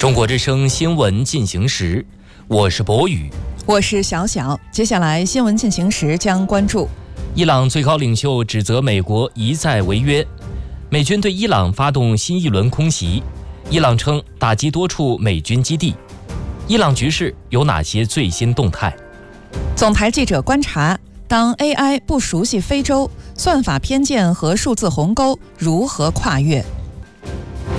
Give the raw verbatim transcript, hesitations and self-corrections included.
中国之声新闻进行时，我是博宇， 我是小小。接下来新闻进行时将关注： 伊朗最高领袖指责美国一再违约，美军对伊朗发动新一轮空袭，伊朗称打击多处美军基地。伊朗局势有哪些最新动态？ 总台记者观察，当 A I 不熟悉非洲，算法偏见和数字鸿沟如何跨越？